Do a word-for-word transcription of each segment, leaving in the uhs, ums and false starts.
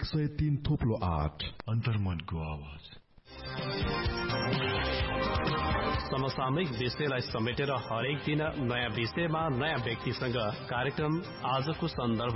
एक सय तीन थोप्लो आठ अन्तर्मनको आवाज। समसामयिक विषयलाई समेटेर हरेक दिन नयाँ विषयमा नयाँ व्यक्तिसँग कार्यक्रम आजको सन्दर्भ।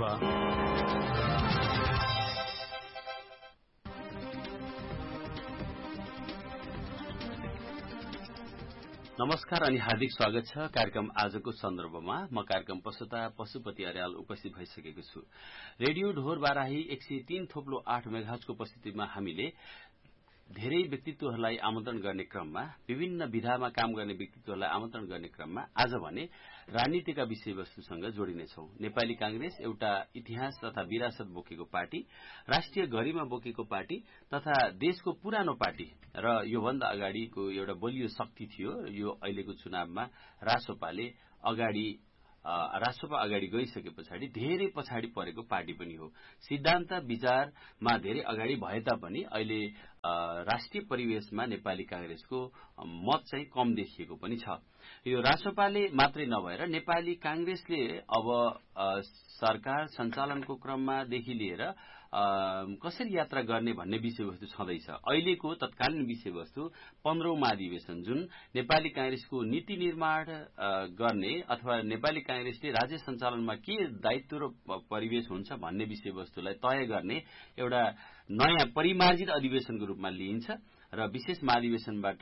नमस्कार अनि हार्दिक स्वागत छ कार्यक्रम आजको सन्दर्भमा। म कार्यक्रम प्रस्तुता पशुपति अर्याल उपस्थित भइसकेको छु। रेडियो ढोर बाराही एक सय तीन थोप्लो आठ मेगाहर्जको उपस्थितिमा हामीले धेरै व्यक्तित्वहरूलाई आमन्त्रण गर्ने क्रममा, विभिन्न विधामा काम गर्ने व्यक्तित्वहरूलाई आमन्त्रण गर्ने क्रममा आज भने राजनीतिका विषयवस्तुसँग जोडिनेछौं। नेपाली कांग्रेस एउटा इतिहास तथा विरासत बोकेको पार्टी, राष्ट्रिय गरिमा बोकेको पार्टी तथा देशको पुरानो पार्टी र योभन्दा अगाडिको एउटा बलियो शक्ति थियो। यो अहिलेको चुनावमा रासोपाले अगाडि रासोपा अगाडि गइसके पछाडि धेरै पछाडि परेको पार्टी पनि हो। सिद्धान्त विचारमा धेरै अगाडि भए तापनि अहिले राष्ट्रिय परिवेशमा नेपाली कांग्रेसको मत चाहिँ कम देखिएको पनि छ। यो रासोपाले मात्रै नभएर नेपाली कांग्रेसले अब सरकार सञ्चालनको क्रममा देखि लिएर कसरी यात्रा गर्ने भन्ने विषयवस्तु छँदैछ। अहिलेको तत्कालीन विषयवस्तु पन्ध्रौं महाधिवेशन जुन नेपाली कांग्रेसको नीति निर्माण गर्ने अथवा नेपाली कांग्रेसले राज्य सञ्चालनमा के दायित्व र परिवेश हुन्छ भन्ने विषयवस्तुलाई तय गर्ने एउटा नयाँ परिमार्जित अधिवेशनको रूपमा लिइन्छ र विशेष महाधिवेशनबाट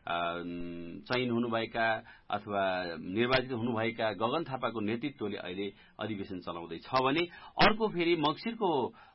चयन हुनुभएका अथवा निर्वाचित हुनुभएका गगन थापाको नेतृत्वले अहिले अधिवेशन चलाउँदैछ भने अर्को फेरि मक्सिरको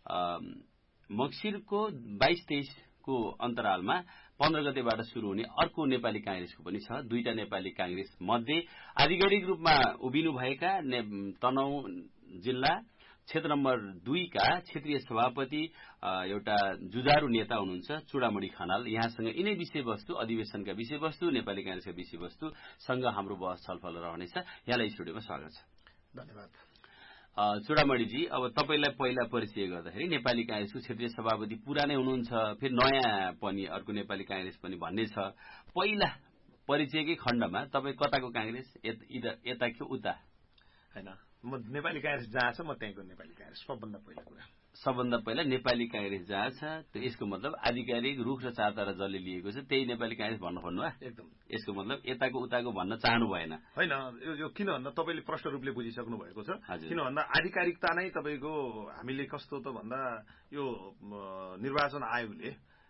मक्सिरको बाइस तेइस को अन्तरालमा पन्ध्र गतेबाट शुरू हुने अर्को नेपाली कांग्रेसको पनि छ। दुईटा नेपाली कांग्रेस मध्ये आधिकारिक रूपमा उभिनुभएका तनहुँ जिल्ला क्षेत्र नम्बर दुई का क्षेत्रीय सभापति एउटा जुझारू नेता हुनुहुन्छ चुडामणि खनाल। यहाँसँग यिनै विषयवस्तु, अधिवेशनका विषयवस्तु, नेपाली कांग्रेसका विषयवस्तुसँग हाम्रो बहस छलफल रहनेछ। यहाँलाई स्टुडियोमा स्वागत छ। धन्यवाद। चुडामणिजी, अब तपाईलाई पहिला परिचय गर्दाखेरि नेपाली कांग्रेसको क्षेत्रीय सभापति पुरानै हुनुहुन्छ, फेरि नयाँ पनि अर्को नेपाली कांग्रेस पनि भन्ने छ। पहिला परिचयकै खण्डमा तपाईँ कताको कांग्रेस, यता कि उता? हैन, म नेपाली कांग्रेस जहाँ छ म त्यहीँको नेपाली कांग्रेस सबभन्दा पहिला कुरा। सबभन्दा पहिला नेपाली कांग्रेस जहाँ छ त्यो यसको मतलब आधिकारिक रुख र चारतारा जसले लिएको छ त्यही नेपाली कांग्रेस भन्नु खोज्नुभयो? एकदम। यसको मतलब यताको उताको भन्न चाहनु भएन? होइन, यो किन भन्दा तपाईले प्रश्न रूपले बुझिसक्नु भएको छ। किन भन्दा आधिकारिकता नै तपाईको हामीले कस्तो त भन्दा यो निर्वाचन आयोगले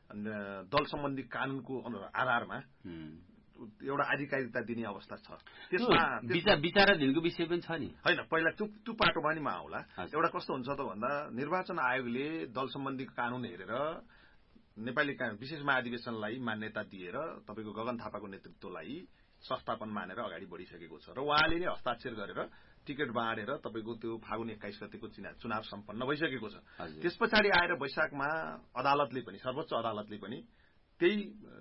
दल सम्बन्धी कानूनको आधारमा एउटा आधिकारिकता दिने अवस्था छ। त्यसमा विचाराधीनको विषय पनि छ नि? होइन, पहिला त्यो त्यो पाटोमा नि म आउला। एउटा कस्तो हुन्छ त भन्दा निर्वाचन आयोगले दल सम्बन्धी कानून हेरेर नेपाली विशेष महाधिवेशनलाई मान्यता दिएर तपाईको गगन थापाको नेतृत्वलाई संस्थापन मानेर अगाडि बढिसकेको छ र उहाँले नै हस्ताक्षर गरेर टिकट बाँडेर तपाईको त्यो फागुन एक्काइस गतेको चुनाव सम्पन्न भइसकेको छ। त्यस पछाडि आएर वैशाखमा अदालतले पनि, सर्वोच्च अदालतले पनि त्यही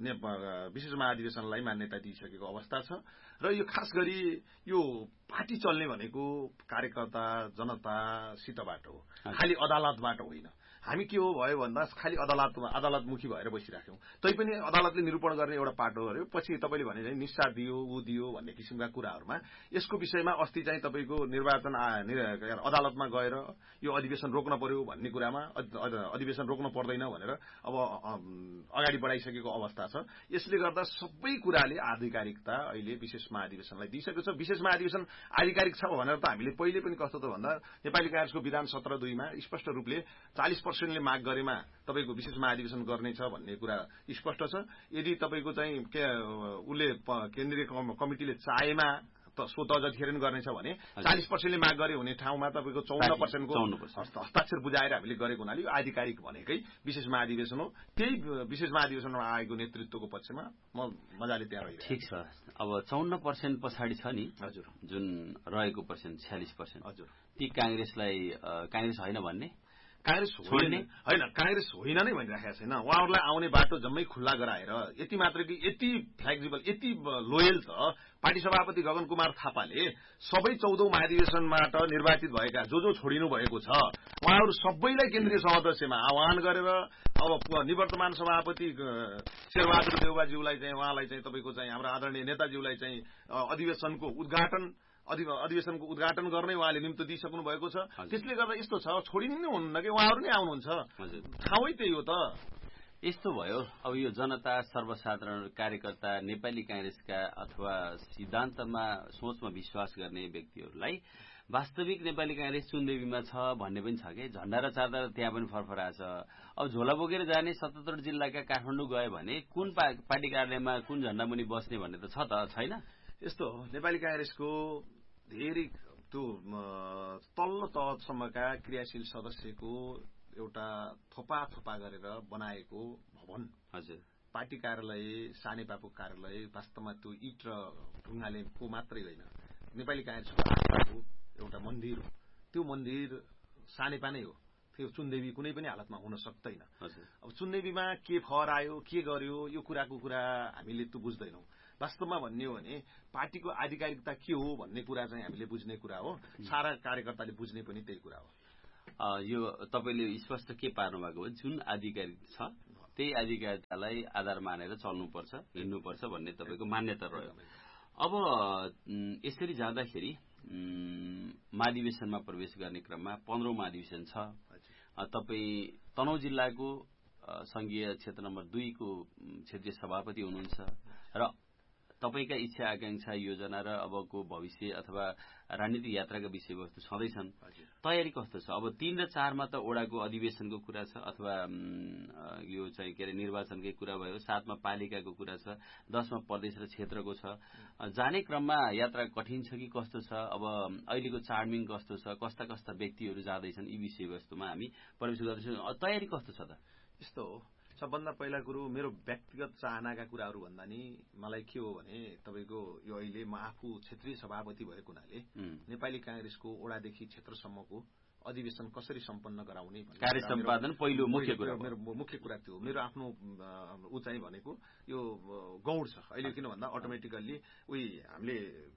विशेष महाधिवेशनलाई मान्यता दिइसकेको अवस्था छ र यो खास गरी यो पार्टी चल्ने भनेको कार्यकर्ता जनतासितबाट हो, खालि अदालतबाट होइन। हामी के हो भयो भन्दा खालि अदालतमा अदालतमुखी भएर बसिराख्यौं। तैपनि अदालतले निरूपण गर्ने एउटा पाटो गर्यो, पछि तपाईले भने चाहिँ निस्सा दियो ऊ दियो भन्ने किसिमका कुराहरूमा यसको विषयमा अस्ति चाहिँ तपाईको निर्वाचन अदालतमा गएर यो अधिवेशन रोक्न पर्यो भन्ने कुरामा अधिवेशन रोक्न पर्दैन भनेर अब अगाडि बढाइसकेको अवस्था छ। यसले गर्दा सबै कुराले आधिकारिकता अहिले विशेष महाधिवेशनलाई दिइसकेको छ। विशेष महाधिवेशन आधिकारिक छ भनेर त हामीले पहिले पनि कस्तो त भन्दा नेपाली कांग्रेसको विधान सत्र दुईमा स्पष्ट रूपले चालीस पर्सेन्टले माग गरेमा तपाईको विशेष महाधिवेशन गर्नेछ भन्ने कुरा स्पष्ट छ। यदि तपाईको चाहिँ के उले केन्द्रीय कमिटिले चाहेमा त सो त जतिखेर गर्नेछ भने चालीस पर्सेन्टले माग गरे हुने ठाउँमा तपाईको चौन्न पर्सेन्टको हस्ताक्षर बुझाएर हामीले गरेको हुनाले यो आधिकारिक भनेकै विशेष महाधिवेशन हो। त्यही विशेष महाधिवेशनमा आएको नेतृत्वको पक्षमा म मजाले त्यहाँ रहेँ। ठीक छ। अब चौन्न पर्सेन्ट पछाडि छ नि हजुर, जुन रहेको पर्सेन्ट छयालिस पर्सेन्ट, हजुर, ती कांग्रेसलाई कांग्रेस होइन भन्ने? कांग्रेस होइन, होइन कांग्रेस होइन नै भनिराखेको छैन। उहाँहरूलाई आउने बाटो जम्मै खुल्ला गराएर यति मात्र कि यति फ्लेक्सिबल, यति लोयल छ पार्टी सभापति गगन कुमार थापाले सबै चौधौं महाधिवेशनबाट निर्वाचित भएका जो जो छोडिनु भएको छ उहाँहरू सबैलाई केन्द्रीय सदस्यमा आह्वान गरेर अब निवर्तमान सभापति शेरबहादुर देउवाज्यूलाई चाहिँ उहाँलाई चाहिँ तपाईको चाहिँ हाम्रो आदरणीय नेताज्यूलाई चाहिँ अधिवेशनको उद्घाटन अधिवेशनको उद्घाटन गर्ने उहाँले निम्तो दिइसक्नु भएको छ। त्यसले गर्दा यस्तो छ, छोडिनु नै हुनुहुन्न कि उहाँहरू नै आउनुहुन्छ, ठाउँै त्यही हो त। यस्तो भयो अब यो जनता सर्वसाधारण कार्यकर्ता नेपाली कांग्रेसका अथवा सिद्धान्तमा सोचमा विश्वास गर्ने व्यक्तिहरूलाई वास्तविक नेपाली कांग्रेस चुन्देवीमा छ भन्ने पनि छ कि झण्डा र चादर त्यहाँ पनि फरफराछ। अब झोला बोकेर जाने सतहत्तर जिल्लाका काठमाडौँ गयो भने कुन पार्टी कार्यालयमा कुन झण्डा मुनि बस्ने भन्ने त छ त छैन। यस्तो हो, नेपाली कांग्रेसको धेरै त्यो तल्लो तहसम्मका क्रियाशील सदस्यको एउटा थोपा थोपा गरेर बनाएको भवन, हजुर, पार्टी कार्यालय, सानेपाको कार्यालय वास्तवमा त्यो इट र ढुङ्गाले को मात्रै होइन, नेपाली कांग्रेसको आस्थाको एउटा मन्दिर हो। त्यो मन्दिर सानेपा नै हो, त्यो चुन्देवी कुनै पनि हालतमा हुन सक्दैन। अब चुन्देवीमा के फर आयो, के गर्यो, यो कुराको कुरा हामीले त्यो बुझ्दैनौँ। वास्तवमा भन्ने हो भने पार्टीको आधिकारिकता के हो भन्ने कुरा चाहिँ हामीले बुझ्ने कुरा हो, सारा कार्यकर्ताले बुझ्ने पनि त्यही कुरा हो। यो तपाईँले स्पष्ट के पार्नु भएको हो, जुन आधिकारिक छ त्यही आधिकारिकतालाई आधार मानेर चल्नुपर्छ, हिँड्नुपर्छ भन्ने तपाईँको मान्यता रह्यो। अब यसरी जाँदाखेरि महाधिवेशनमा प्रवेश गर्ने क्रममा पन्ध्रौं महाधिवेशन छ। तपाईँ तनहुँ जिल्लाको संघीय क्षेत्र नम्बर दुईको क्षेत्रीय सभापति हुनुहुन्छ र तपाईका इच्छा आकांक्षा योजना र अबको भविष्य अथवा राजनीतिक यात्राका विषयवस्तु छँदैछन्। तयारी कस्तो छ? अब तीन र चारमा त ओडाको अधिवेशनको कुरा छ अथवा यो चाहिँ के अरे निर्वाचनकै कुरा भयो, सातमा पालिकाको कुरा छ, दसमा प्रदेश र क्षेत्रको छ। जाने क्रममा यात्रा कठिन छ कि कस्तो छ? अब अहिलेको चाडमिङ कस्तो छ? कस्ता कस्ता व्यक्तिहरू जाँदैछन्? यी विषयवस्तुमा हामी प्रवेश गर्दैछौँ। तयारी कस्तो छ त? यस्तो हो, सबभन्दा पहिला कुरो मेरो व्यक्तिगत चाहनाका कुराहरू भन्दा नि मलाई के हो भने तपाईँको यो अहिले म आफू क्षेत्रीय सभापति भएको हुनाले नेपाली कांग्रेसको ओडादेखि क्षेत्रसम्मको अधिवेशन कसरी सम्पन्न गराउने कार्य सम्पादन पहिलो मुख्य कुरा, मेरो मुख्य कुरा त्यो मेरो आफ्नो ऊ चाहिँ भनेको यो गौड छ अहिले। किन भन्दा अटोमेटिकल्ली उही हामीले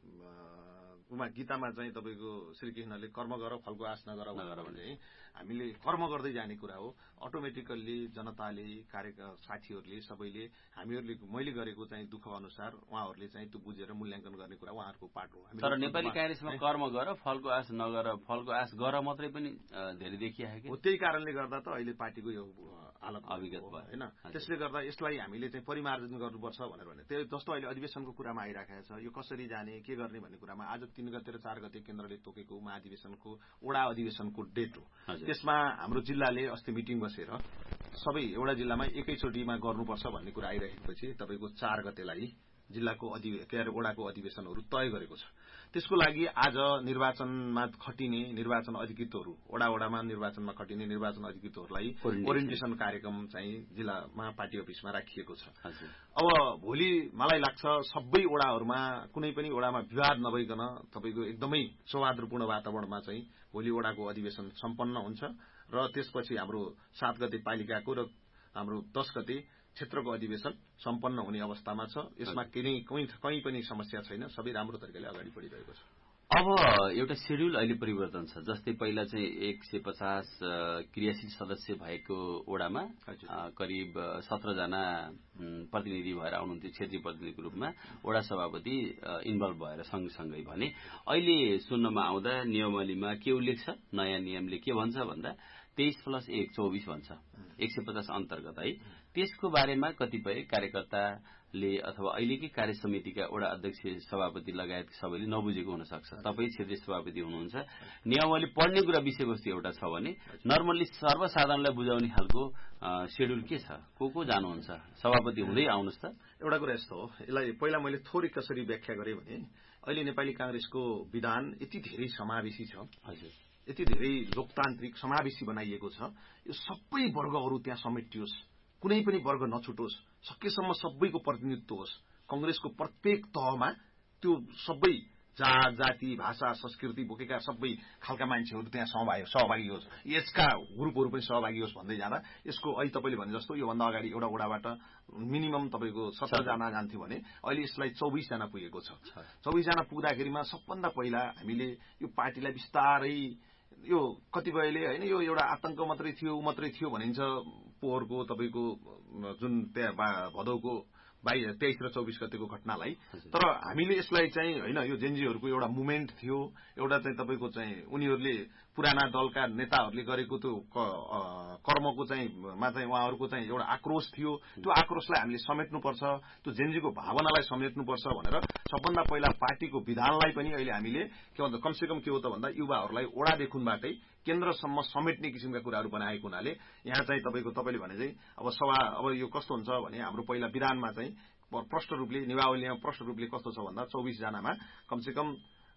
उमा गीतामा चाहिँ तपाईँको श्रीकृष्णले कर्म गर फलको आश नगर भने हामीले कर्म गर्दै जाने कुरा हो। अटोमेटिकल्ली जनताले, कार्य साथीहरूले, सबैले हामीहरूले मैले गरेको चाहिँ दुःख अनुसार उहाँहरूले चाहिँ त्यो बुझेर मूल्याङ्कन गर्ने कुरा उहाँहरूको पाठ हो। तर नेपाली कांग्रेसमा कर्म गर फलको आश नगर, फलको आश गर मात्रै पनि धेरै देखिएको हो। त्यही कारणले गर्दा त अहिले पार्टीको यो हालत अभिगत भयो होइन। त्यसले गर्दा यसलाई हामीले चाहिँ परिमार्जन गर्नुपर्छ भनेर भने त्यो जस्तो अहिले अधिवेशनको कुरामा आइराखेको छ, यो कसरी जाने के गर्ने भन्ने कुरामा आज तीन गते र चार गते केन्द्रले तोकेको महाधिवेशनको ओडा अधिवेशनको डेट हो। त्यसमा हाम्रो जिल्लाले अस्ति मिटिङ बसेर सबै एउटा जिल्लामा एकैचोटिमा गर्नुपर्छ भन्ने कुरा आइरहेपछि तपाईँको चार गतेलाई जिल्लाको अधि के अरे ओडाको अधिवेशनहरू तय गरेको छ। त्यसको लागि आज निर्वाचनमा खटिने निर्वाचन अधिकृतहरू, ओडा ओडामा निर्वाचनमा खटिने निर्वाचन अधिकृतहरूलाई ओरिएन्टेसन कार्यक्रम चाहिँ जिल्लामा पार्टी अफिसमा राखिएको छ। अब भोलि मलाई लाग्छ सबै ओडाहरूमा कुनै पनि ओडामा विवाद नभइकन तपाईँको एकदमै सौहार्दपूर्ण वातावरणमा चाहिँ भोलि ओडाको अधिवेशन सम्पन्न हुन्छ र त्यसपछि हाम्रो सात गते पालिकाको र हाम्रो दस गते क्षेत्रको अधिवेशन सम्पन्न हुने अवस्थामा छ। यसमा केही कहीँ पनि समस्या छैन, सबै राम्रो तरिकाले अगाडि बढिरहेको छ। अब एउटा शेड्युल अहिले परिवर्तन छ। जस्तै पहिला चाहिँ एक सय पचास क्रियाशील सदस्य भएको ओडामा करिब सत्रजना प्रतिनिधि भएर आउनुहुन्थ्यो क्षेत्रीय प्रतिनिधिको रूपमा, ओडा सभापति इन्भल्भ भएर सँगसँगै भने अहिले सुन्नमा आउँदा नियमावलीमा के उल्लेख छ? नयाँ नियमले के भन्छ भन्दा तेइस प्लस एक चौबिस भन्छ, एक सय पचास अन्तर्गत है। त्यसको बारेमा कतिपय कार्यकर्ताले अथवा अहिलेकै कार्य समितिका ओडा अध्यक्ष सभापति लगायत सबैले नबुझेको हुन सक्छ। तपाईँ क्षेत्रीय सभापति हुनुहुन्छ, नियमावली पढ्ने कुरा विषयवस्तु एउटा छ भने नर्मल्ली सर्वसाधारणलाई बुझाउने खालको शेड्युल के छ? को को जानुहुन्छ? सभापति हुँदै आउनुहोस् त। एउटा कुरा यस्तो हो, यसलाई पहिला मैले थोरै कसरी व्याख्या गरेँ भने अहिले नेपाली कांग्रेसको विधान यति धेरै समावेशी छ, हजुर, यति धेरै लोकतान्त्रिक समावेशी बनाइएको छ, यो सबै वर्गहरू त्यहाँ समेटियोस्, कुनै पनि वर्ग नछुटोस्, सकेसम्म सबैको प्रतिनिधित्व होस्। कंग्रेसको प्रत्येक तहमा त्यो सबै जात जाति भाषा संस्कृति बोकेका सबै खालका मान्छेहरू त्यहाँ सहभागी सहभागी होस्, यसका ग्रुपहरू पनि सहभागी होस् भन्दै जाँदा यसको अहिले तपाईँले भने जस्तो योभन्दा अगाडि एउटा ओडाबाट मिनिमम तपाईँको सत्तरजना जान्थ्यो भने अहिले यसलाई चौबिसजना पुगेको छ। चौबिसजना पुग्दाखेरिमा सबभन्दा पहिला हामीले यो पार्टीलाई बिस्तारै यो कतिपयले होइन यो एउटा आतंक मात्रै थियो ऊ मात्रै थियो भनिन्छ, पोहोरको तपाईँको जुन त्यहाँ भदौको बाइस तेइस र चौबिस गतेको घटनालाई। तर हामीले यसलाई चाहिँ होइन यो जेनजीहरूको एउटा मुभमेन्ट थियो, एउटा चाहिँ तपाईँको चाहिँ उनीहरूले पुराना दलका नेताहरूले गरेको त्यो कर्मको चाहिँ मा चाहिँ उहाँहरूको चाहिँ एउटा आक्रोश थियो। त्यो आक्रोशलाई हामीले समेट्नुपर्छ, त्यो जेनजीको भावनालाई समेट्नुपर्छ भनेर सबभन्दा पहिला पार्टीको विधानलाई पनि अहिले हामीले के भन्छ कमसेकम के हो त भन्दा युवाहरूलाई ओडादेखुनबाटै केन्द्रसम्म समेट्ने किसिमका कुराहरू बनाएको हुनाले यहाँ चाहिँ तपाईँको तपाईँले भने चाहिँ अब सभा अब यो कस्तो हुन्छ भने हाम्रो पहिला विधानमा चाहिँ प्रष्ट रूपले निभावलीमा प्रष्ट रूपले कस्तो छ भन्दा चौबिस जनामा कमसेकम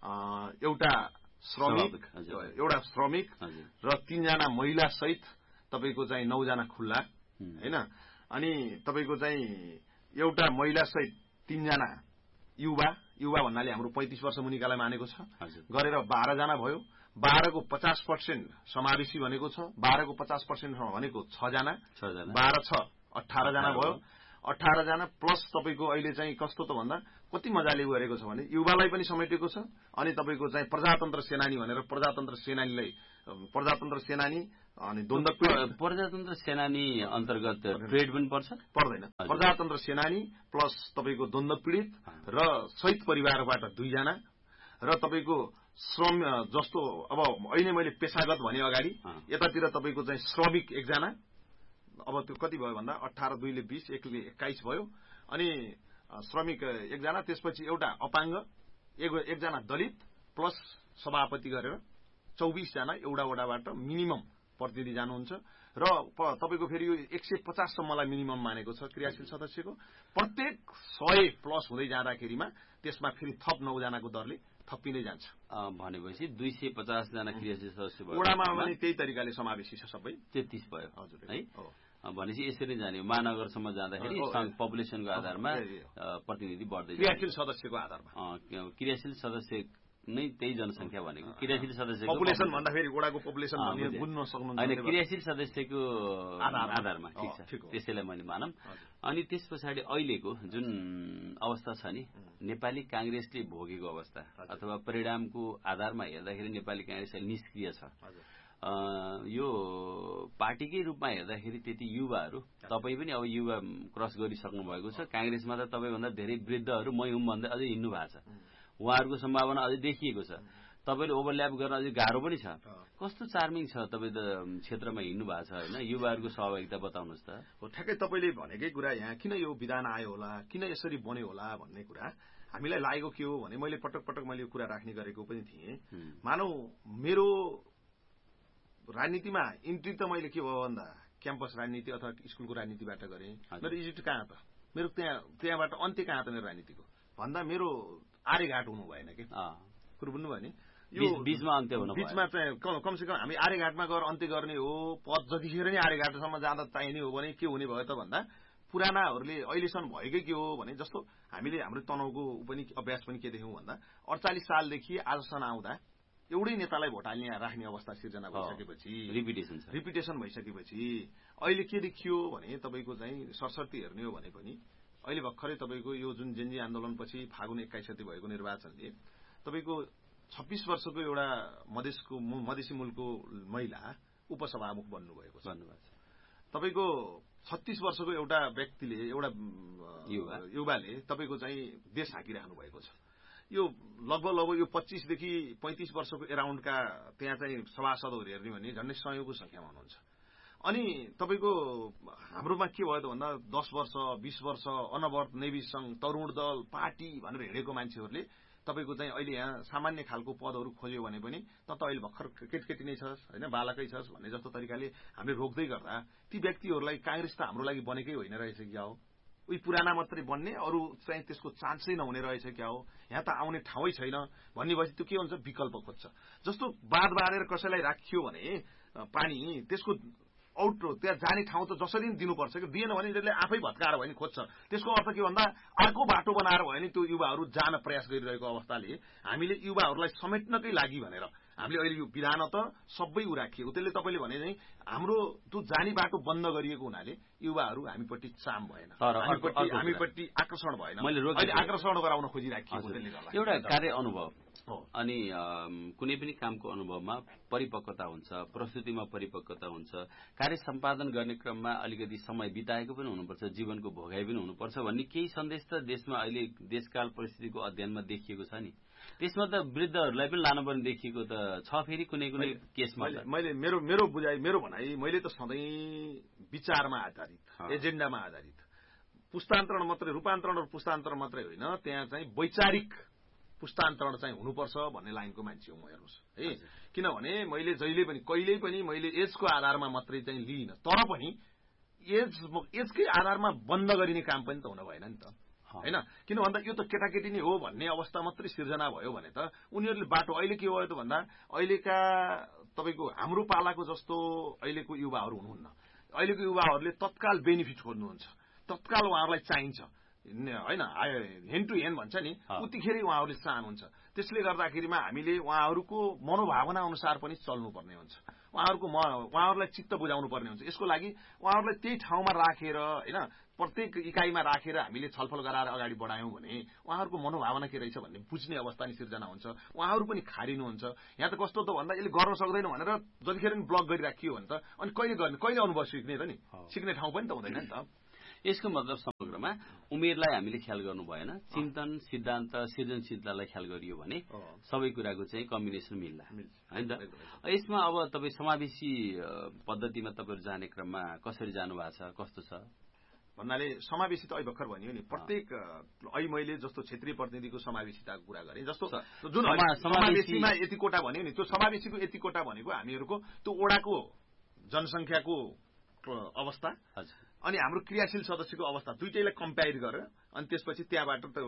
एउटा श्रमिक एउटा श्रमिक र तीनजना महिला सहित तपाईँको चाहिँ नौजना खुल्ला होइन, अनि तपाईँको चाहिँ एउटा महिला सहित तीनजना युवा युवा भन्नाले हाम्रो पैंतिस वर्ष मुनिकालाई मानेको छ गरेर बाह्रजना भयो। बाह्रको पचास पर्सेन्ट समावेशी भनेको छ, बाह्रको पचास पर्सेन्ट भनेको छजना, बाह्र छ अठारजना भयो। अठारजना प्लस तपाईँको अहिले चाहिँ कस्तो त भन्दा कति मजाले गरेको छ भने युवालाई पनि समेटेको छ, अनि तपाईँको चाहिँ प्रजातन्त्र सेनानी भनेर प्रजातन्त्र सेनानीलाई प्रजातन्त्र सेनानी अनि द्वन्द्व पीडित प्रजातन्त्र सेनानी अन्तर्गत ट्रेड पनि पर्छ पर्दैन। प्रजातन्त्र सेनानी प्लस तपाईँको द्वन्द्व पीडित र शहीद परिवारबाट दुईजना र तपाईँको श्रम जस्तो अब अहिले मैले पेशागत भने अगाडि यतातिर तपाईँको चाहिँ श्रमिक एकजना, अब त्यो कति भयो भन्दा अठार दुईले बीस एकले एक्काइस भयो, अनि श्रमिक एकजना, त्यसपछि एउटा अपाङ्ग एकजना दलित प्लस सभापति गरेर चौबिसजना एउटा वडाबाट मिनिमम प्रतिनिधि जानुहुन्छ र तपाईँको फेरि यो एक सय पचाससम्मलाई मिनिमम मानेको छ क्रियाशील सदस्यको। प्रत्येक सय प्लस हुँदै जाँदाखेरिमा त्यसमा फेरि थप नौजनाको दरले थपिँदै जान्छ। भनेपछि दुई सय पचासजना क्रियाशील सदस्य भयो, वडामा पनि त्यही तरिकाले समावेशी छ सबै तेत्तीस भयो हजुर है। भनेपछि यसरी जाने महानगरसम्म जाँदाखेरि पपुलेसनको आधारमा प्रतिनिधि बढ्दै क्रियाशील सदस्यको आधारमा क्रियाशील सदस्य नै त्यही जनसङ्ख्या भनेको क्रियाशील सदस्य पपुलेसन भन्दाखेरि वडाको पपुलेसन बुझ्न सक्नुहुन्छ हैन, क्रियाशील सदस्यको आधारमा ठिक छ, त्यसैलाई मैले मानम। अनि त्यस पछाडि अहिलेको जुन अवस्था छ नि नेपाली कांग्रेसले भोगेको अवस्था अथवा परिणामको आधारमा हेर्दाखेरि नेपाली कांग्रेस निष्क्रिय छ। यो पार्टीकै रूपमा हेर्दाखेरि त्यति युवाहरू तपाईँ पनि अब युवा क्रस गरिसक्नु भएको छ, कांग्रेसमा त तपाईँभन्दा धेरै वृद्धहरू मै हुँ भन्दै अझै हिँड्नु भएको छ, उहाँहरूको सम्भावना अझै देखिएको छ, तपाईँले ओभरल्याप गर्न अझै गाह्रो पनि छ। कस्तो चार्मिङ छ तपाईँ त क्षेत्रमा हिँड्नु भएको छ होइन, युवाहरूको सहभागिता बताउनुहोस् त। हो ठ्याक्कै तपाईँले भनेकै कुरा यहाँ किन यो विधान आयो होला, किन यसरी बन्यो होला भन्ने कुरा हामीलाई लागेको के हो भने मैले पटक पटक मैले यो कुरा राख्ने गरेको पनि थिएँ। मानौ मेरो राजनीतिमा इन्ट्री त मैले के भयो भन्दा क्याम्पस राजनीति अथवा स्कुलको राजनीतिबाट गरेँ। मेरो इजिट कहाँ त, मेरो त्यहाँ त्यहाँबाट अन्त्य कहाँ त मेरो राजनीतिको भन्दा मेरो आर्यघाट हुनु भएन कि कुरो बुझ्नु भयो नि, यो बीचमा अन्त्य हुनु बीचमा चाहिँ कमसेकम हामी आर्यघाटमा गएर अन्त्य गर्ने हो। पद जतिखेर नै आर्यघाटसम्म जाँदा चाहिने हो भने के हुने भयो त भन्दा पुरानाहरूले अहिलेसम्म भएकै के हो भने जस्तो हामीले हाम्रो तनहुको पनि अभ्यास पनि के देख्यौँ भन्दा अडचालिस सालदेखि आजसम्म आउँदा एउटै नेतालाई भोट हाल्ने राख्ने अवस्था सिर्जना भइसकेपछि रिपिटेसन छ रिपिटेसन भइसकेपछि अहिले के देखियो भने तपाईँको चाहिँ सरसर्ती हेर्ने हो भने पनि अहिले भर्खरै तपाईँको यो जुन जेनजी आन्दोलनपछि फागुन एक्काइस गते भएको निर्वाचनले तपाईँको छब्बीस वर्षको एउटा मधेसको मधेसी मुलुकको महिला उपसभामुख बन्नुभएको छ। तपाईँको छत्तीस वर्षको एउटा व्यक्तिले एउटा युवाले तपाईँको चाहिँ देश हाँकिराख्नु भएको छ। यो लगभग लगभग यो पच्चीसदेखि पैंतिस वर्षको एराउन्डका त्यहाँ चाहिँ सभासदहरू हेर्ने भने झन्डै सयौंको संख्यामा हुनुहुन्छ। अनि तपाईँको हाम्रोमा के भयो त भन्दा दस वर्ष बीस वर्ष अनवरत नेभी संघ तरुण दल पार्टी भनेर हिँडेको मान्छेहरूले तपाईँको चाहिँ अहिले यहाँ सामान्य खालको पदहरू खोज्यो भने पनि त त अहिले भर्खर केटकेटी नै छस् होइन बालकै छस् भन्ने जस्तो तरिकाले हामीले रोक्दै गर्दा ती व्यक्तिहरूलाई कांग्रेस त हाम्रो लागि बनेकै होइन रहेछ क्या हो, उही पुराना मात्रै बन्ने अरू चाहिँ त्यसको चान्सै नहुने रहेछ क्या हो, यहाँ त आउने ठाउँै छैन भन्नेपछि त्यो के हुन्छ विकल्प खोज्छ। जस्तो बाँध बारेर कसैलाई राखियो भने पानी त्यसको आउट त्यहाँ जाने ठाउँ त जसरी पनि दिनुपर्छ कि दिएन भने त्यसले आफै भत्काएर भयो नि खोज्छ। त्यसको अर्थ के भन्दा अर्को बाटो बनाएर भयो नि त्यो युवाहरू जान प्रयास गरिरहेको अवस्थाले हामीले युवाहरूलाई समेट्नकै लागि भनेर हामीले अहिले यो विधान त सबै उ राखिएको त्यसले तपाईँले भने चाहिँ हाम्रो त्यो जाने बाटो बन्द गरिएको हुनाले युवाहरू हामीपट्टि चाम भएन, हामीपट्टि हामीपट्टि आकर्षण भएन, अहिले आकर्षण गराउन खोजिराखिएको त्यसले गर्दा एउटा कार्य अनुभव अनि कुनै पनि कामको अनुभवमा परिपक्वता हुन्छ, प्रस्तुतिमा परिपक्वता हुन्छ, कार्य सम्पादन गर्ने क्रममा अलिकति समय बिताएको पनि हुनुपर्छ, जीवनको भोगाई पनि हुनुपर्छ भन्ने केही सन्देश त देशमा अहिले देशकाल परिस्थितिको अध्ययनमा देखिएको छ नि। त्यसमा त वृद्धहरूलाई पनि लानुपर्ने देखिएको त छ फेरि कुनै कुनै केसमा। मैले मेरो मेरो बुझाइ मेरो भनाइ मैले त सधैँ विचारमा आधारित, एजेन्डामा आधारित, पुस्तान्तरण मात्रै, रूपान्तरण र पुस्तान्तरण मात्रै होइन, त्यहाँ चाहिँ वैचारिक पुस्तान्तरण चाहिँ हुनुपर्छ भन्ने लाइनको मान्छे हो म। हेर्नुहोस् है, किनभने मैले जहिले पनि कहिल्यै पनि मैले एजको आधारमा मात्रै चाहिँ लिइन, तर पनि एज एजकै आधारमा बन्द गरिने काम पनि त हुन भएन नि त, होइन? किन भन्दा यो त केटाकेटी नै हो भन्ने अवस्था मात्रै सिर्जना भयो भने त उनीहरूले बाटो अहिले के भयो त भन्दा अहिलेका तपाईँको हाम्रो पालाको जस्तो अहिलेको युवाहरू हुनुहुन्न। अहिलेको युवाहरूले तत्काल बेनिफिट खोज्नुहुन्छ, तत्काल उहाँहरूलाई चाहिन्छ, होइन? हेन टु हेन भन्छ नि, उतिखेरै उहाँहरूले चाहनुहुन्छ। त्यसले गर्दाखेरिमा हामीले उहाँहरूको मनोभावना अनुसार पनि चल्नुपर्ने हुन्छ, उहाँहरूको उहाँहरूलाई चित्त बुझाउनु पर्ने हुन्छ। यसको लागि उहाँहरूलाई त्यही ठाउँमा राखेर, होइन, प्रत्येक इकाइमा राखेर हामीले छलफल गराएर अगाडि बढायौँ भने उहाँहरूको मनोभावना के रहेछ भन्ने बुझ्ने अवस्था नि सिर्जना हुन्छ, उहाँहरू पनि खारिनुहुन्छ। यहाँ त कस्तो त भन्दा यसले गर्न सक्दैन भनेर जतिखेर पनि ब्लक गरिराखियो भने त अनि कहिले गर्ने, कहिले अनुभव सिक्ने त नि, सिक्ने ठाउँ पनि त हुँदैन नि त। यसको मतलब समग्रमा उमेरलाई हामीले ख्याल गर्नु भएन, चिन्तन, सिद्धान्त, सृजनशीलतालाई ख्याल गरियो भने सबै कुराको चाहिँ कम्बिनेसन मिल्ला, होइन त? यसमा अब तपाईँ समावेशी पद्धतिमा तपाईँहरू जाने क्रममा कसरी जानु भएको छ, कस्तो छ भन्नाले समावेशी त अहिले भर्खर भनियो नि, प्रत्येक अहिले मैले जस्तो क्षेत्रीय प्रतिनिधिको समावेशिताको कुरा गरेँ, जस्तो जुन समावेशीमा यति कोटा भन्यो नि, त्यो समावेशीको यति कोटा भनेको हामीहरूको त्यो ओडाको जनसङ्ख्याको अवस्था अनि हाम्रो क्रियाशील सदस्यको अवस्था दुईटैलाई कम्पेयर गरेर अनि त्यसपछि त्यहाँबाट त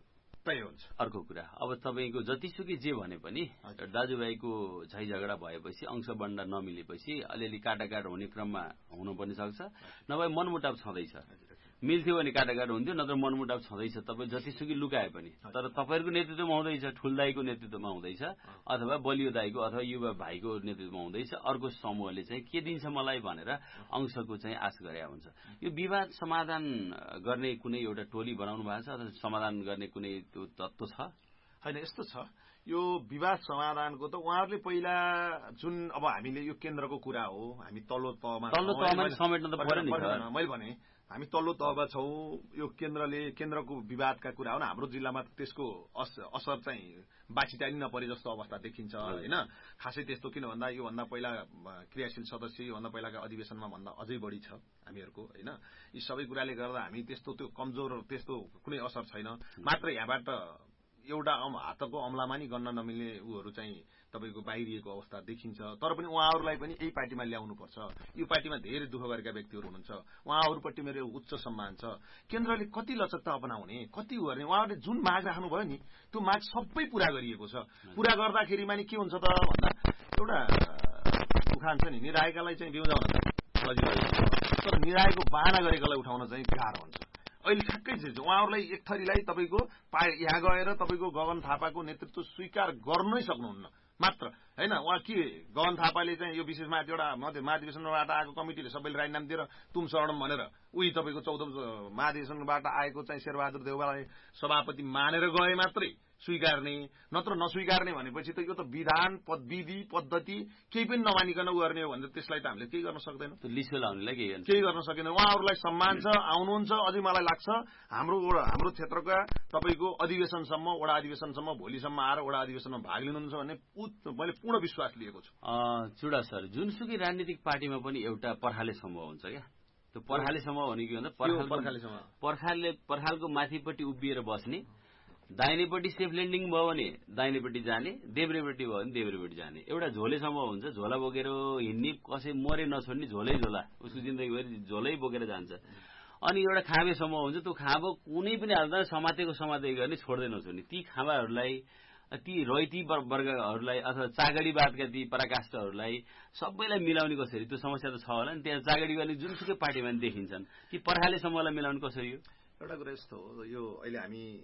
तय हुन्छ। अर्को कुरा, अब तपाईँको जतिसुकै जे भने पनि दाजुभाइको झै झगडा भएपछि, अंश बन्डा नमिलेपछि अलिअलि काटाकाट हुने क्रममा हुनु पनि सक्छ, नभए मनमुटाव छँदैछ। मिल्थ्यो भने काटाकाट हुन्थ्यो, नत्र मनमुटाव छँदैछ, तपाईँ जतिसुकै लुकाए पनि। तर तपाईँहरूको नेतृत्वमा हुँदैछ, ठुल दाईको नेतृत्वमा हुँदैछ, अथवा बलियो दाईको अथवा युवा भाइको नेतृत्वमा हुँदैछ, अर्को समूहले चाहिँ के दिन्छ मलाई भनेर अंशको चाहिँ आश गरे हुन्छ। यो विवाद समाधान गर्ने कुनै एउटा टोली बनाउनु भएको छ अथवा समाधान गर्ने कुनै त्यो तत्त्व छ? होइन, यस्तो छ, यो विवाद समाधानको त उहाँहरूले पहिला जुन अब हामीले यो केन्द्रको कुरा हो, हामी तल्लो तहमा तल्लो तहमा समेट्न त पर्यो नि। मैले भने हामी तल्लो तहमा छौँ, यो केन्द्रले केन्द्रको विवादका कुरा हो, हाम्रो जिल्लामा त्यसको असर चाहिँ बाछिटानी नपरे जस्तो अवस्था देखिन्छ, होइन? खासै त्यस्तो किन भन्दा योभन्दा पहिला क्रियाशील सदस्य योभन्दा पहिलाका अधिवेशनमा भन्दा अझै बढी छ हामीहरूको, होइन? यी सबै कुराले गर्दा हामी त्यस्तो त्यो कमजोर त्यस्तो कुनै असर छैन। मात्र यहाँबाट एउटा हातको अमलामा नि गर्न नमिल्ने उहरू चाहिँ तपाईँको बाहिरिएको अवस्था देखिन्छ। तर पनि उहाँहरूलाई पनि यही पार्टीमा ल्याउनुपर्छ। यो पार्टीमा धेरै दुःख गरेका व्यक्तिहरू हुनुहुन्छ, उहाँहरूपट्टि मेरो उच्च सम्मान छ। केन्द्रले कति लचकता अपनाउने, कति गर्ने, उहाँहरूले जुन माग राख्नुभयो नि त्यो माग सबै पूरा गरिएको छ। पूरा गर्दाखेरिमा नि के हुन्छ त भन्दा एउटा उखान छ नि, निराएकालाई चाहिँ बिउजाउन सजिलो हुन्छ, तर निराएको बाहना गरेकालाई उठाउन चाहिँ गाह्रो हुन्छ। अहिले ठ्याक्कै छ उहाँहरूलाई एक थरीलाई तपाईँको यहाँ गएर तपाईँको गगन थापाको नेतृत्व स्वीकार गर्नै सक्नुहुन्न मात्र, होइन? उहाँ के गगन थापाले चाहिँ यो विशेष महाधिवेशन एउटा महाधिवेशनबाट आएको कमिटीले सबैले राजीनामा दिएर तुम शरणम भनेर उही तपाईँको चौध महाधिवेशनबाट आएको चाहिँ शेरबहादुर देउवालाई सभापति मानेर गए मात्रै स्वीकार्ने, नत्र नस्वीकार्ने भनेपछि त यो त विधान विधि पद्धति केही पनि नमानिकन उ गर्ने हो भने त्यसलाई त हामीले केही गर्न सक्दैनौँ, लिसो लाउनेलाई केही गर्न सकेनौँ। उहाँहरूलाई सम्मान छ, आउनुहुन्छ। अझै मलाई लाग्छ हाम्रो हाम्रो क्षेत्रका तपाईँको अधिवेशनसम्म, वडा अधिवेशनसम्म भोलिसम्म आएर वडा अधिवेशनमा भाग लिनुहुन्छ भन्ने मैले पूर्ण विश्वास लिएको छु। चुडा सर, जुनसुकै राजनीतिक पार्टीमा पनि एउटा पर्खाले समूह हुन्छ क्या, त्यो पर्खाले समूह भनेको भन्दा पर्खाले पर्खालले पर्खालको माथिपट्टि उभिएर बस्ने, दाहिनेपट्टि सेफ ल्यान्डिङ भयो भने दाहिनेपट्टि जाने, देब्रेपट्टि भयो भने देब्रेपट्टि जाने, एउटा झोले समूह हुन्छ। झोला बोकेर हिँड्ने, कसै मरे नछोड्ने, झोलै झोला, उसको जिन्दगीभरि झोलै बोकेर जान्छ। अनि एउटा खाँबे समूह हुन्छ, त्यो खाँबो कुनै पनि हालतमा समातेको समाते गर्ने, छोड्दै नछोड्ने। ती खाँबाहरूलाई, ती रैती वर्गहरूलाई अथवा चागडीवादका ती पराकाष्ठहरूलाई सबैलाई मिलाउने कसरी, त्यो समस्या त छ होला नि। त्यहाँ चागडीवादी जुनसुकै पार्टीमा देखिन्छन्, ती पर्खाले समूहलाई मिलाउने कसरी हो? एउटा कुरा यस्तो हो, यो अहिले हामी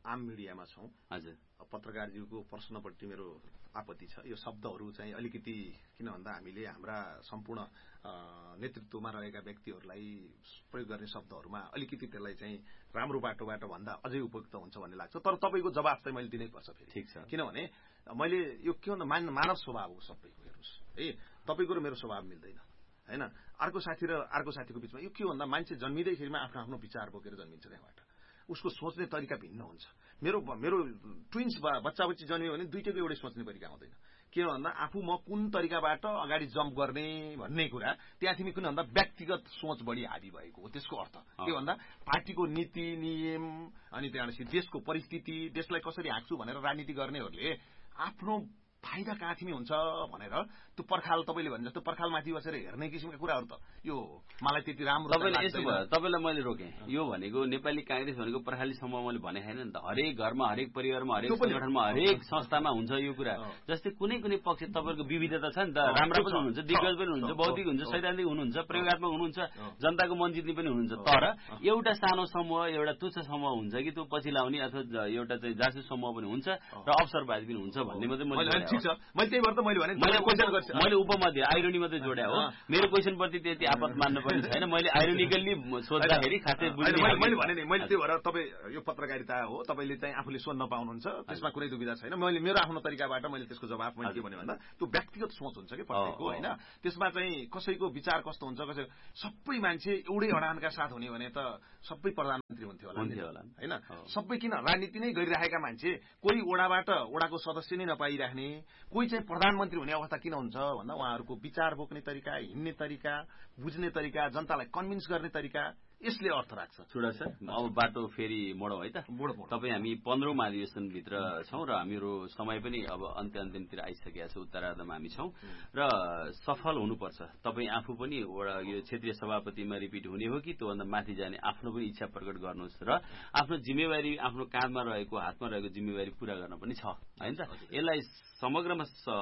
आम मिडियामा छौँ। हजुर, पत्रकारज्यूको प्रश्नपट्टि मेरो आपत्ति छ। यो शब्दहरू चाहिँ अलिकति किन भन्दा हामीले हाम्रा सम्पूर्ण नेतृत्वमा रहेका व्यक्तिहरूलाई प्रयोग गर्ने शब्दहरूमा अलिकति त्यसलाई चाहिँ राम्रो बाटोबाट भन्दा अझै उपयुक्त हुन्छ भन्ने लाग्छ। तर तपाईँको जवाफ चाहिँ मैले दिनै पर्छ फेरि। ठिक छ। किनभने मैले यो के भन्दा मान मानव स्वभाव हो सबैको। हेर्नुहोस् है, तपाईँको र मेरो स्वभाव मिल्दैन होइन। अर्को साथी र अर्को साथीको बिचमा यो के भन्दा मान्छे जन्मिँदैखेरिमा आफ्नो आफ्नो विचार बोकेर जन्मिन्छ। त्यहाँबाट उसको सोच्ने तरिका भिन्न हुन्छ। मेरो मेरो ट्विन्स बच्चा बच्ची जन्मियो भने दुईटैको एउटै सोच्ने तरिका हुँदैन। के भन्दा आफू म कुन तरिकाबाट अगाडि जम्प गर्ने भन्ने कुरा त्यहाँ तिमी किन भन्दा व्यक्तिगत सोच बढी हाबी भएको हो। त्यसको अर्थ के भन्दा पार्टीको नीति नियम अनि त्यहाँपछि देशको परिस्थिति, देशलाई कसरी हाँक्छु भनेर राजनीति गर्नेहरूले आफ्नो फाइदा कहाँ थिमी हुन्छ भनेर त्यो पर्खाल तपाईँले भने जस्तो पर्खालमाथि बसेर हेर्ने किसिमका कुराहरू त यो मलाई त्यति राम्रो तपाईँले यसो भयो। तपाईँलाई मैले रोकेँ। यो भनेको नेपाली कांग्रेस भनेको पर्खाली समूह मैले भने होइन नि त। हरेक घरमा, हरेक परिवारमा, हरेक संगठनमा, हरेक संस्थामा हुन्छ यो कुरा। जस्तै कुनै कुनै पक्ष तपाईँको विविधता छ नि त। राम्रा पनि हुनुहुन्छ, दिग्गज पनि हुनुहुन्छ, बौद्धिक हुन्छ, सैद्धान्तिक हुनुहुन्छ, प्रयोगात्मक हुनुहुन्छ, जनताको मन जित्ने पनि हुनुहुन्छ। तर एउटा सानो समूह, एउटा तुच्छ समूह हुन्छ कि त्यो पछि लाउने अथवा एउटा चाहिँ जासुस समूह पनि हुन्छ र अवसरवादी पनि हुन्छ भन्ने मात्रै मैले मैले त्यही भएर त मैले भने मैले उपमध्ये आइरोनी मात्रै जोड्या हो। मेरो क्वेसन प्रति त्यति आपत मान्नु पर्ने छैन। मैले आइरोनिकल्ली सोच्दाखेरि खासै बुझ्ने मैले भने नि मैले त्यही भएर तपाईँ यो पत्रकारिता हो, तपाईँले चाहिँ आफूले सोध्न पाउनुहुन्छ, त्यसमा कुनै दुविधा छैन। मैले मेरो आफ्नो तरिकाबाट मैले त्यसको जवाफ मैले के भने भन्दा त्यो व्यक्तिगत सोच हुन्छ कि प्रत्येकको होइन। त्यसमा चाहिँ कसैको विचार कस्तो हुन्छ, कसै सबै मान्छे एउटै अडानका साथ हुने भने त सबै प्रधानमन्त्री हुन्थ्यो होला होइन। सबै किन राजनीति नै गरिरहेका मान्छे कोही ओडाबाट ओडाको सदस्य नै नपाइराख्ने, कोही चाहिँ प्रधानमन्त्री हुने अवस्था किन हुन्छ भन्दा उहाँहरूको विचार बोक्ने तरिका, हिँड्ने तरिका, बुझ्ने तरिका, जनतालाई कन्भिन्स गर्ने तरिका, यसले अर्थ राख्छ। छोडा सर, अब बाटो फेरि मोडौँ है त। तपाईँ हामी पन्ध्रौं महाधिवेशनभित्र छौँ र हाम्रो समय पनि अब अन्त्य अन्तिमतिर आइसकेका छ। उत्तरार्धमा हामी छौँ र सफल हुनुपर्छ। तपाईँ आफू पनि एउटा यो क्षेत्रीय सभापतिमा रिपिट हुने हो कि त्योभन्दा माथि जाने आफ्नो पनि इच्छा प्रकट गर्नुहोस् र आफ्नो जिम्मेवारी, आफ्नो काँधमा रहेको, हातमा रहेको जिम्मेवारी पूरा गर्न पनि छ होइन त। यसलाई समग्रमा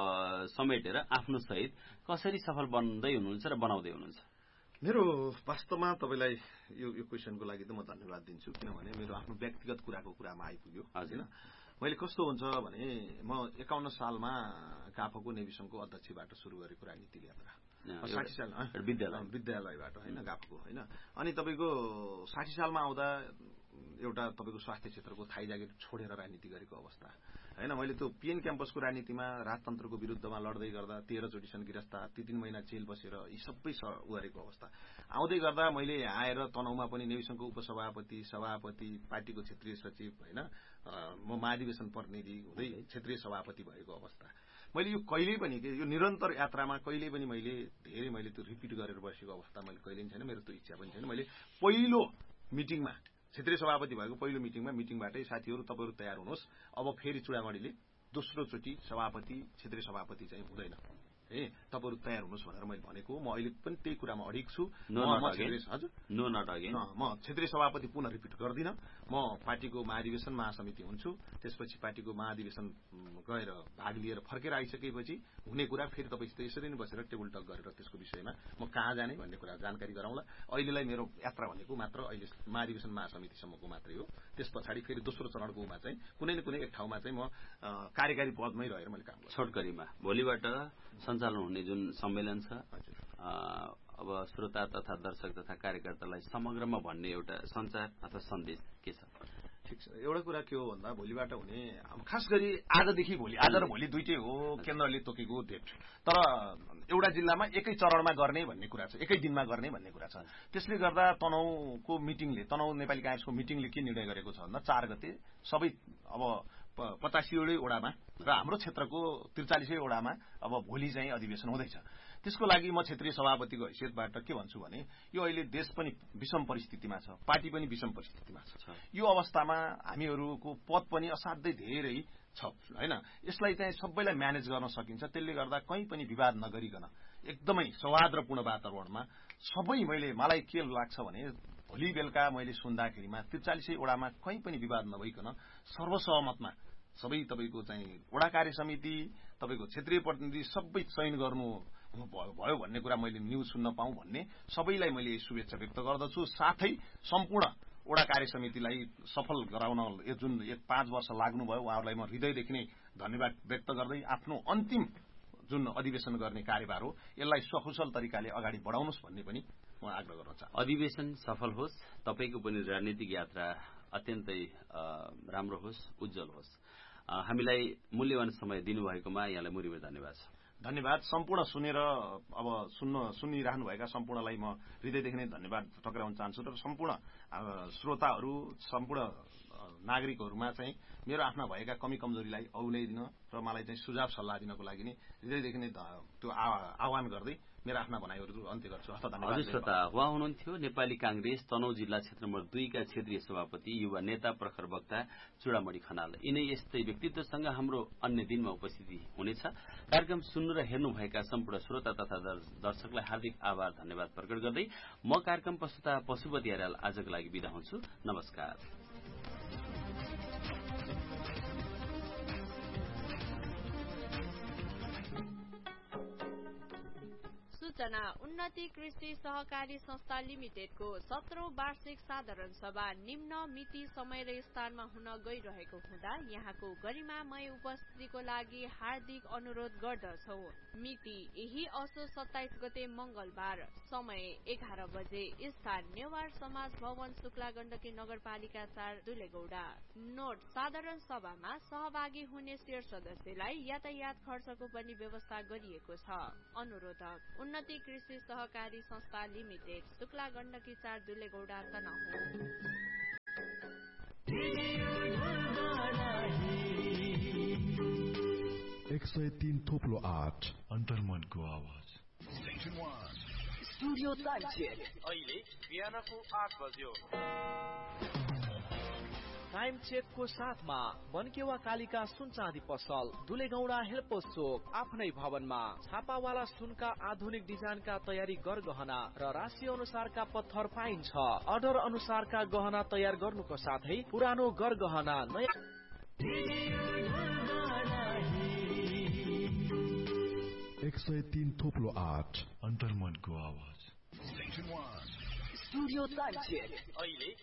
समेटेर आफ्नो सहित कसरी सफल बन्दै हुनुहुन्छ र बनाउँदै हुनुहुन्छ? मेरो वास्तवमा तपाईँलाई यो यो क्वेसनको लागि त म धन्यवाद दिन्छु। किनभने मेरो आफ्नो व्यक्तिगत कुराको कुरामा आइपुग्यो होइन। मैले कस्तो हुन्छ भने म एकाउन्न सालमा गाफाको नेविसङको अध्यक्षबाट सुरु गरेको राजनीतिक यात्रा साठी साल विद्यालय विद्यालयबाट होइन गाफाको होइन। अनि तपाईँको साठी सालमा आउँदा एउटा तपाईँको स्वास्थ्य क्षेत्रको थाई जागिर छोडेर राजनीति गरेको अवस्था होइन। मैले त्यो पिएन क्याम्पसको राजनीतिमा राजतन्त्रको विरुद्धमा लड्दै गर्दा तेह्रचोटि गिरफ्तार, ती तीन महिना जेल बसेर यी सबै गरेको अवस्था आउँदै गर्दा मैले आएर तनहुमा पनि नेविसङको उपसभापति, सभापति, पार्टीको क्षेत्रीय सचिव होइन, म महाधिवेशन प्रतिनिधि हुँदै क्षेत्रीय सभापति भएको अवस्था। मैले यो कहिल्यै पनि यो निरन्तर यात्रामा कहिल्यै पनि मैले धेरै मैले त्यो रिपिट गरेर बसेको अवस्था मैले कहिल्यै छैन। मेरो त्यो इच्छा पनि छैन। मैले पहिलो मिटिङमा क्षेत्रीय सभापति भएको पहिलो मिटिङमा मिटिङबाटै साथीहरू तपाईँहरू तयार हुनुहोस्, अब फेरि चुडामणीले दोस्रोचोटि सभापति क्षेत्रीय सभापति चाहिँ हुँदैन ए, तपाईँहरू तयार हुनुहोस् भनेर मैले भनेको। म अहिले पनि त्यही कुरामा अडिग छु। हजुर नो नट अगेन म क्षेत्रीय सभापति पुनः रिपिट गर्दिनँ। म पार्टीको महाधिवेशन महासमिति हुन्छु। त्यसपछि पार्टीको महाधिवेशन गएर भाग लिएर फर्केर आइसकेपछि हुने कुरा फेरि तपाईँसित यसरी नै बसेर टेबल टक गरेर त्यसको विषयमा म कहाँ जाने भन्ने कुरा जानकारी गराउँला। अहिलेलाई मेरो यात्रा भनेको मात्र अहिले महाधिवेशन महासमितिसम्मको मात्रै हो। त्यस पछाडि फेरि दोस्रो चरणकोमा चाहिँ कुनै न कुनै एक ठाउँमा चाहिँ म कार्यकारी पदमै रहेर मैले काम गर्छु। छोटकरीमा भोलिबाट सञ्चालन हुने जुन सम्मेलन छ, अब श्रोता तथा दर्शक तथा कार्यकर्तालाई समग्रमा भन्ने एउटा सञ्चार अथवा सन्देश के छ? ठिक छ। एउटा कुरा के हो भन्दा भोलिबाट हुने खास गरी आजदेखि भोलि, आज र भोलि दुइटै हो केन्द्रले तोकेको डेट। तर एउटा जिल्लामा एकै चरणमा गर्ने भन्ने कुरा छ, एकै दिनमा गर्ने भन्ने कुरा छ। त्यसले गर्दा तनहुको मिटिङले, तनहु नेपाली कांग्रेसको मिटिङले के निर्णय गरेको छ भन्दा चार गते सबै अब पचासीवटै ओडामा र हाम्रो क्षेत्रको त्रिचालिसै ओडामा अब भोलि चाहिँ अधिवेशन हुँदैछ। त्यसको लागि म क्षेत्रीय सभापतिको हैसियतबाट के भन्छु भने यो अहिले देश पनि विषम परिस्थितिमा छ, पार्टी पनि विषम परिस्थितिमा छ। यो अवस्थामा हामीहरूको पद पनि असाध्यै धेरै छ होइन। यसलाई चाहिँ सबैलाई म्यानेज गर्न सकिन्छ। त्यसले गर्दा कहीँ पनि विवाद नगरिकन एकदमै सौहार्दपूर्ण वातावरणमा सबै मैले मलाई के लाग्छ भने भोलि बेलुका मैले सुन्दाखेरिमा त्रिचालिसै ओडामा कहीँ पनि विवाद नभइकन सर्वसहमतमा सबै तपाईँको चाहिँ ओडा कार्य समिति, तपाईँको क्षेत्रीय प्रतिनिधि सबै चयन गर्नु भयो भन्ने कुरा मैले न्युज सुन्न पाऊँ भन्ने सबैलाई मैले शुभेच्छा व्यक्त गर्दछु। साथै सम्पूर्ण वडा कार्य समितिलाई सफल गराउन यो जुन एक पाँच वर्ष लाग्नुभयो उहाँहरूलाई म हृदयदेखि नै धन्यवाद व्यक्त गर्दै आफ्नो अन्तिम जुन अधिवेशन गर्ने कार्यभार हो यसलाई सकुशल तरिकाले अगाडि बढाउनुहोस् भन्ने पनि म आग्रह गर्न चाहन्छु। अधिवेशन सफल होस्, तपाईको पनि राजनीतिक यात्रा अत्यन्तै राम्रो होस्, उज्जवल होस्। हामीलाई मूल्यवान समय दिनुभएकोमा यहाँलाई मुरीमुरी धन्यवाद छ। धन्यवाद। सम्पूर्ण सुनेर अब सुन्न सुनिरहनुभएका सम्पूर्णलाई म हृदयदेखि नै धन्यवाद टक्राउन चाहन्छु र सम्पूर्ण श्रोताहरू सम्पूर्ण नागरिकहरूमा चाहिँ मेरो आफ्ना भएका कमी कमजोरीलाई औल्याइदिन र मलाई चाहिँ सुझाव सल्लाह दिनको लागि नै हृदयदेखि नै त्यो आह्वान गर्दै मेरो आफ्ना भनाइहरू अन्त्य गर्छु। हजुर श्रोता, उहाँ हुनुहुन्थ्यो नेपाली कांग्रेस तनहुँ जिल्ला क्षेत्र नम्बर दुईका क्षेत्रीय सभापति युवा नेता प्रखर वक्ता चूडामणि खनाल। यिनै यस्तै व्यक्तित्वसँग हाम्रो अन्य दिनमा उपस्थिति हुनेछ। कार्यक्रम सुन्नु र हेर्नुभएका सम्पूर्ण श्रोता तथा दर्शकलाई हार्दिक आभार धन्यवाद प्रकट गर्दै म कार्यक्रम प्रस्तुता पशुपति अर्याल आजको लागि बिदा हुन्छु। नमस्कार। सूचना उन्नति कृषि सहकारी संस्था लिमिटेडको सत्रौं वार्षिक साधारण सभा निम्न मिति समय र स्थानमा हुन गइरहेको हुँदा यहाँको गरिमामय उपस्थितिको लागि हार्दिक अनुरोध गर्दछौ। मिति यही असोज सत्ताइस गते मंगलबार, समय एघार बजे, स्थान नेवार समाज भवन, शुक्ला गण्डकी नगरपालिका चार, दुलेगौडा। नोट, साधारण सभामा सहभागी हुने शेर सदस्यलाई यातायात खर्चको पनि व्यवस्था गरिएको छ। अनुरोधक उन्नति कृषि सहकारी संस्था लिमिटेड, शुक्ला गण्डकी चार, दुलेगौडा, तनहुँ। एक सय तीन थोप्लो आठ अन्तर्मनको आवाज। स्टुडियो टाइम चेक अहिले बिहानको आठ बज्यो। टाइम चेकको साथमा बनकेवा कालिका सुन चाँदी पसल, दुलेगौडा हेल्पोस चोक, आफ्नै भवनमा छापावाला सुनका आधुनिक डिजाइनका तयारी गरगहना र राशि अनुसारका पत्थर पाइन्छ। अर्डर अनुसारका गहना तयार गर्नुको साथै पुरानो गरगहना नयाँ एक सय तीन थोप्लो आठ अन्तर्मनको आवाज। स्टुडियो टाइम चेक अहिले